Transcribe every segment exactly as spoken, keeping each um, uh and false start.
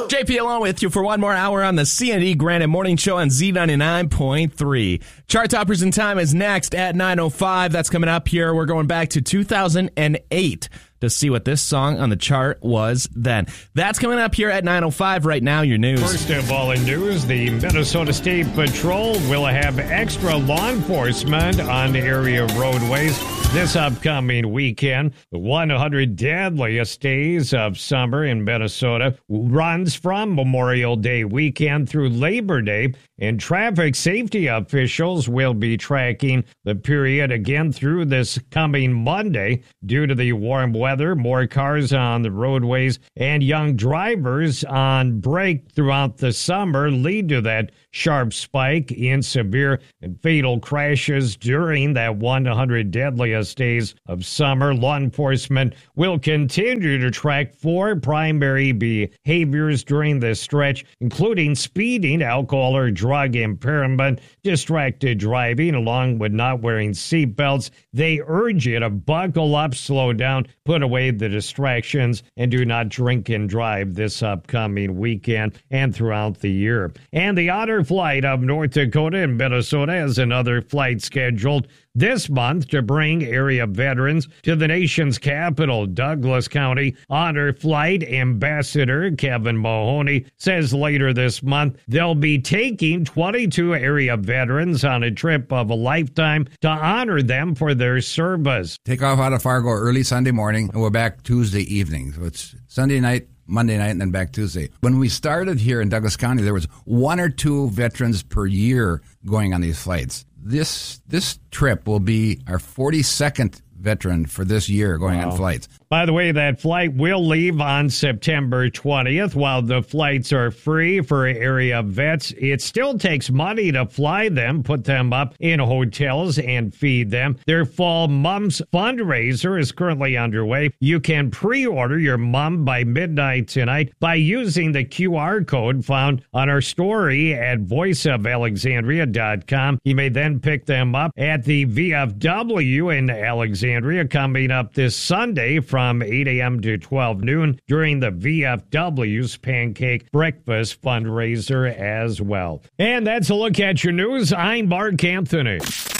J P along with you for one more hour on the C and E Granite Morning Show on Z ninety-nine point three. Chart Toppers in Time is next at nine oh five. That's coming up here. We're going back to two thousand eight to see what this song on the chart was then. That's coming up here at nine oh five. Right now, your news. First of all in news, the Minnesota State Patrol will have extra law enforcement on area roadways this upcoming weekend. The one hundred deadliest days of summer in Minnesota runs from Memorial Day weekend through Labor Day, and traffic safety officials will be tracking the period again through this coming Monday. Due to the warm weather, more cars on the roadways and young drivers on break throughout the summer lead to that sharp spike in severe and fatal crashes during that one hundred deadliest days of summer. Law enforcement will continue to track four primary behaviors during this stretch, including speeding, alcohol or drug impairment, distracted driving, along with not wearing seatbelts. They urge you to buckle up, slow down, put away the distractions, and do not drink and drive this upcoming weekend and throughout the year. And the Honor Flight of North Dakota and Minnesota has another flight scheduled this month to bring area veterans to the nation's capital. Douglas County Honor Flight Ambassador Kevin Mahoney says later this month they'll be taking twenty-two area veterans on a trip of a lifetime to honor them for their service. Take off out of Fargo early Sunday morning, and we're back Tuesday evening. So it's Sunday night, Monday night, and then back Tuesday. When we started here in Douglas County, there was one or two veterans per year going on these flights. This this trip will be our forty-second veteran for this year going wow. on flights. By the way, that flight will leave on September twentieth. While the flights are free for area vets, it still takes money to fly them, put them up in hotels, and feed them. Their Fall Mums fundraiser is currently underway. You can pre-order your mum by midnight tonight by using the Q R code found on our story at voice of alexandria dot com. You may then pick them up at the V F W in Alexandria coming up this Sunday from eight a.m. to twelve noon during the V F W's Pancake Breakfast fundraiser as well. And that's a look at your news. I'm Mark Anthony.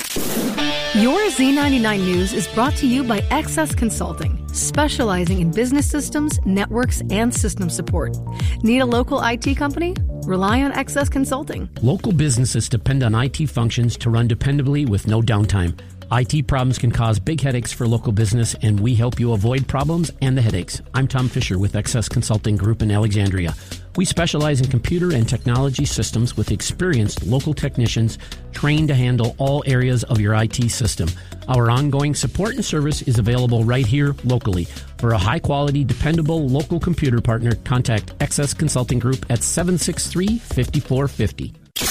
Your Z ninety-nine News is brought to you by Excess Consulting, specializing in business systems, networks, and system support. Need a local I T company? Rely on Excess Consulting. Local businesses depend on I T functions to run dependably with no downtime. I T problems can cause big headaches for local business, and we help you avoid problems and the headaches. I'm Tom Fisher with Excess Consulting Group in Alexandria. We specialize in computer and technology systems with experienced local technicians trained to handle all areas of your I T system. Our ongoing support and service is available right here locally. For a high-quality, dependable local computer partner, contact Excess Consulting Group at seven six three, five four five zero.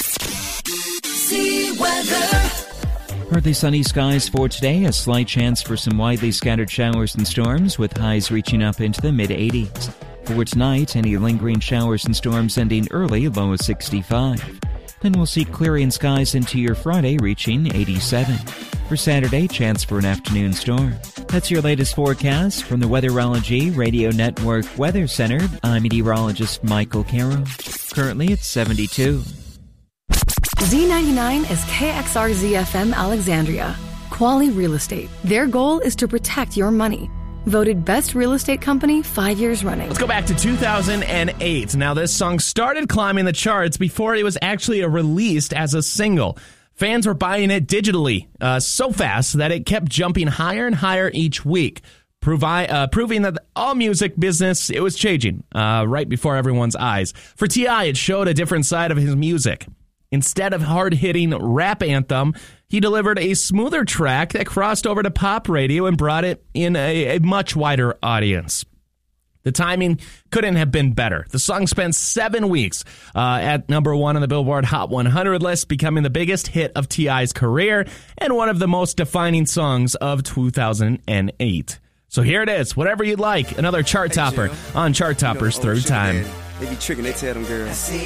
See weather. Partly sunny skies for today, a slight chance for some widely scattered showers and storms with highs reaching up into the mid eighties. For tonight, any lingering showers and storms ending early, low of sixty-five. Then we'll see clearing skies into your Friday reaching eighty-seven. For Saturday, chance for an afternoon storm. That's your latest forecast from the Weatherology Radio Network Weather Center. I'm meteorologist Michael Carroll. Currently it's seventy-two. Z ninety-nine is K X R Z F M Alexandria. Quali Real Estate. Their goal is to protect your money. Voted best real estate company five years running. Let's go back to two thousand eight. Now, this song started climbing the charts before it was actually released as a single. Fans were buying it digitally uh, so fast that it kept jumping higher and higher each week, provi- uh, proving that all music business, it was changing uh, right before everyone's eyes. For T I, it showed a different side of his music. Instead of hard-hitting rap anthem, he delivered a smoother track that crossed over to pop radio and brought it in a, a much wider audience. The timing couldn't have been better. The song spent seven weeks uh, at number one on the Billboard Hot one hundred list, becoming the biggest hit of T I's career and one of the most defining songs of two thousand eight. So here it is, Whatever You'd Like, another chart topper on Chart Toppers Through Time. They be tricking, they tell them girls.